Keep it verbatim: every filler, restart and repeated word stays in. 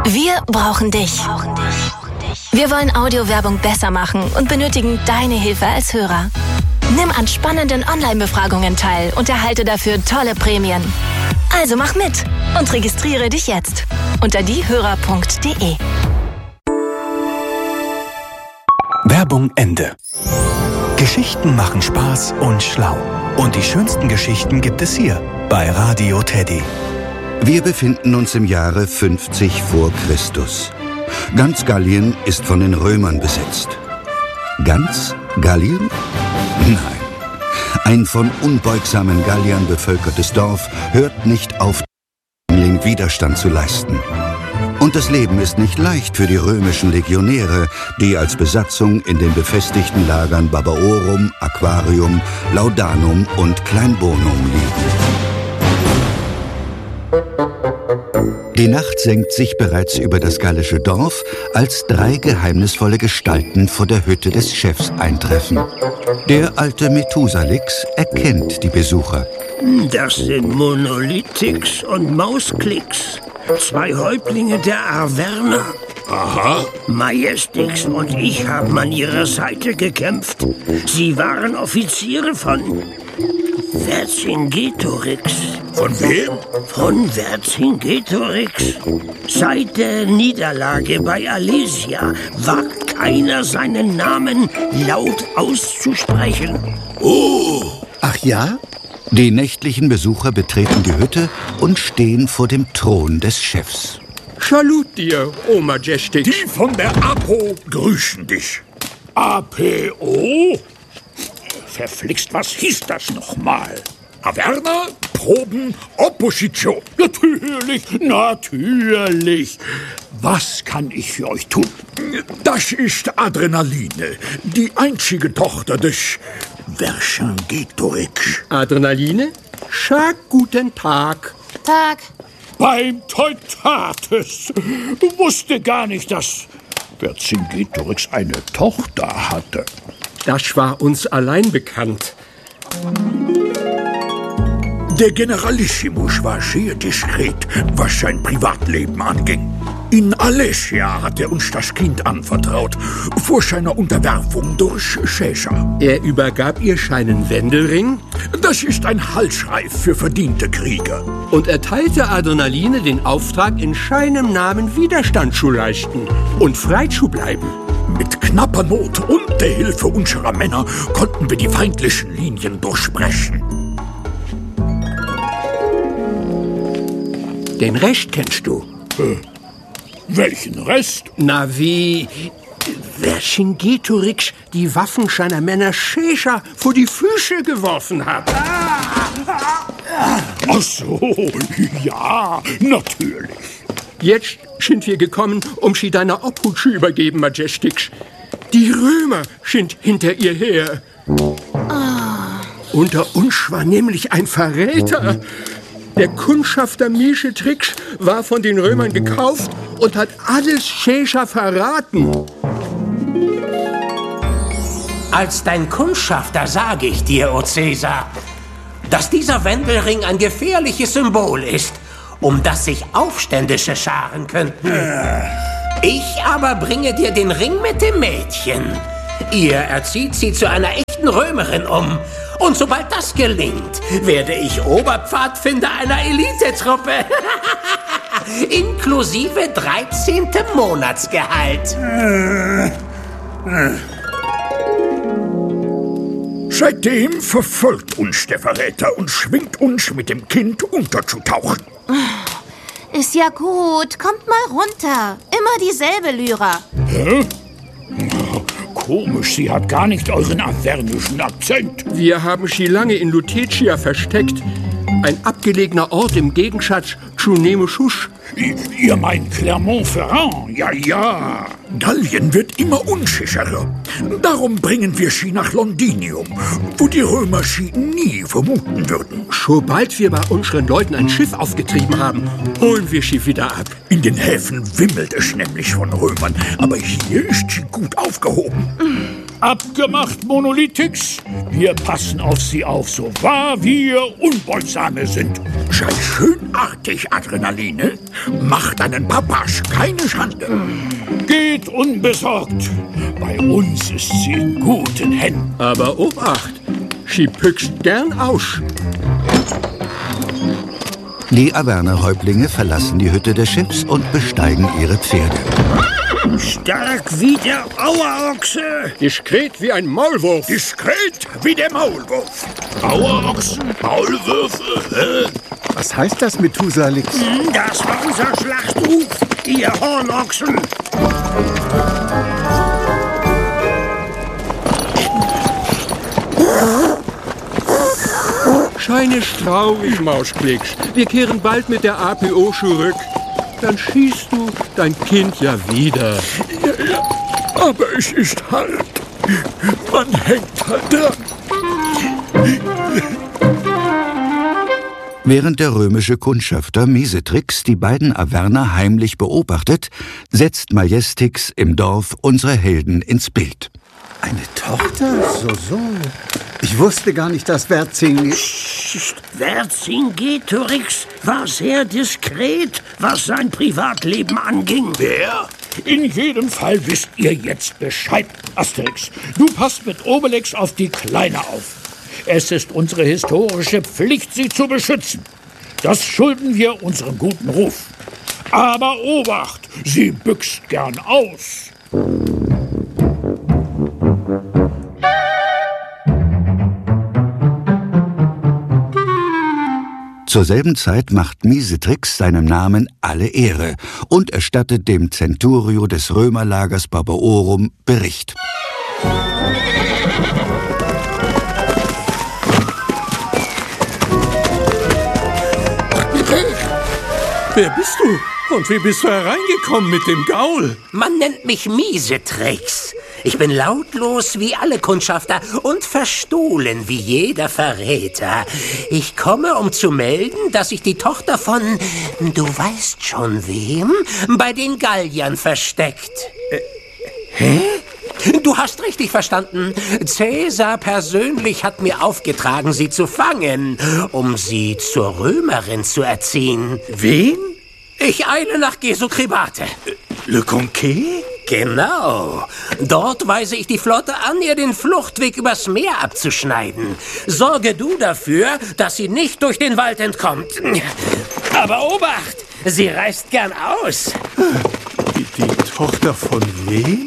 Wir brauchen dich. Wir wollen Audiowerbung besser machen und benötigen deine Hilfe als Hörer. Nimm an spannenden Online-Befragungen teil und erhalte dafür tolle Prämien. Also mach mit und registriere dich jetzt unter diehörer punkt de. Werbung Ende. Geschichten machen Spaß und schlau. Und die schönsten Geschichten gibt es hier bei Radio Teddy. Wir befinden uns im Jahre fünfzig vor Christus. Ganz Gallien ist von den Römern besetzt. Ganz Gallien? Nein. Ein von unbeugsamen Galliern bevölkertes Dorf hört nicht auf, Widerstand zu leisten. Und das Leben ist nicht leicht für die römischen Legionäre, die als Besatzung in den befestigten Lagern Babaorum, Aquarium, Laudanum und Kleinbonum liegen. Die Nacht senkt sich bereits über das gallische Dorf, als drei geheimnisvolle Gestalten vor der Hütte des Chefs eintreffen. Der alte Methusalix erkennt die Besucher. Das sind Monolithix und Mausklicks, zwei Häuptlinge der Arverner. Aha. Majestix und ich haben an ihrer Seite gekämpft. Sie waren Offiziere von Vercingetorix. Von wem? Von Vercingetorix. Seit der Niederlage bei Alesia wagt keiner seinen Namen laut auszusprechen. Oh! Ach ja? Die nächtlichen Besucher betreten die Hütte und stehen vor dem Thron des Chefs. Salut dir, oh Majestix. Die von der Apo grüßen dich. A P O? Verflixt, was hieß das nochmal? Averna, Proben, Opposition. Natürlich, natürlich. Was kann ich für euch tun? Das ist Adrenaline, die einzige Tochter des Vercingetorix. Adrenaline? Schak, guten Tag. Tag. Beim Teutates. Wusste gar nicht, dass Vercingetorix eine Tochter hatte. Das war uns allein bekannt. Der Generalissimus war sehr diskret, was sein Privatleben anging. In Alesia hat er uns das Kind anvertraut, vor seiner Unterwerfung durch Caesar. Er übergab ihr seinen Wendelring? Das ist ein Halsreif für verdiente Krieger. Und erteilte Adrenaline den Auftrag, in seinem Namen Widerstand zu leisten und frei zu bleiben. Mit knapper Not und der Hilfe unserer Männer konnten wir die feindlichen Linien durchbrechen. Den Rest kennst du. Äh, welchen Rest? Na wie Vercingetorix die Waffen seiner Männer Caesar vor die Füße geworfen hat. Ach so, ja, natürlich. Jetzt sind wir gekommen, um sie deiner Obhut zu übergeben, Majestix. Die Römer sind hinter ihr her. Oh. Unter uns war nämlich ein Verräter. Der Kundschafter Mischetrix war von den Römern gekauft und hat alles Caesar verraten. Als dein Kundschafter sage ich dir, o Caesar, dass dieser Wendelring ein gefährliches Symbol ist, um das sich Aufständische scharen könnten. Ich aber bringe dir den Ring mit dem Mädchen. Ihr erzieht sie zu einer echten Römerin um. Und sobald das gelingt, werde ich Oberpfadfinder einer Elitetruppe. Inklusive dreizehnten Monatsgehalt. Seitdem verfolgt uns der Verräter und schwingt uns, mit dem Kind unterzutauchen. Ist ja gut. Kommt mal runter. Immer dieselbe Lyra. Hä? Komisch, sie hat gar nicht euren avernischen Akzent. Wir haben sie lange in Lutetia versteckt. Ein abgelegener Ort im Gegensatz zu Nemesis. Ihr meint Clermont-Ferrand? Ja, ja. Gallien wird immer unsicherer. Darum bringen wir sie nach Londinium, wo die Römer sie nie vermuten würden. Sobald wir bei unseren Leuten ein Schiff aufgetrieben haben, holen wir sie wieder ab. In den Häfen wimmelt es nämlich von Römern, aber hier ist sie gut aufgehoben. Abgemacht, Monolithix. Wir passen auf Sie auf, so wahr wir Unbeugsame sind. Sei schönartig, Adrenaline. Mach deinen Papasch keine Schande. Geht unbesorgt. Bei uns ist sie in guten Händen. Aber Obacht, sie püchst gern aus. Die Averner-Häuptlinge verlassen die Hütte des Schiffs und besteigen ihre Pferde. Stark wie der Auerochse. Diskret wie ein Maulwurf. Diskret wie der Maulwurf. Auerochsen, Maulwürfe. Was heißt das, Methusalix? Das war unser Schlachtruf, ihr Hornochsen. Scheine traurig, Mausklicks. Wir kehren bald mit der A P O zurück. Dann schießt du dein Kind ja wieder. Ja, ja, aber es ist hart. Man hängt halt dran. Während der römische Kundschafter Miesetrix die beiden Averner heimlich beobachtet, setzt Majestix im Dorf unsere Helden ins Bild. Eine Tochter? So, so. Ich wusste gar nicht, dass Vercingetorix Vercingetorix war sehr diskret, was sein Privatleben anging. Wer? In jedem Fall wisst ihr jetzt Bescheid, Asterix. Du passt mit Obelix auf die Kleine auf. Es ist unsere historische Pflicht, sie zu beschützen. Das schulden wir unserem guten Ruf. Aber Obacht, sie büxt gern aus. Zur selben Zeit macht Miesetrix seinem Namen alle Ehre und erstattet dem Centurio des Römerlagers Barbaorum Bericht. Wer bist du? Und wie bist du hereingekommen mit dem Gaul? Man nennt mich Miesetrix. Ich bin lautlos wie alle Kundschafter und verstohlen wie jeder Verräter. Ich komme, um zu melden, dass sich die Tochter von, du weißt schon wem, bei den Galliern versteckt. Äh, hä? Du hast richtig verstanden. Cäsar persönlich hat mir aufgetragen, sie zu fangen, um sie zur Römerin zu erziehen. Wen? Ich eile nach Gesukribate. Le Conquet? Genau. Dort weise ich die Flotte an, ihr den Fluchtweg übers Meer abzuschneiden. Sorge du dafür, dass sie nicht durch den Wald entkommt. Aber Obacht, sie reißt gern aus. Die, die Tochter von wem?